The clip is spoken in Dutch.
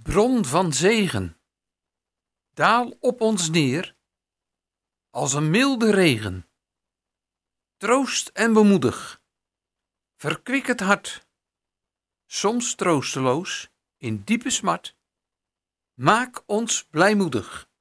Bron van zegen, daal op ons neer als een milde regen. Troost en bemoedig, verkwik het hart, soms troosteloos in diepe smart. Maak ons blijmoedig.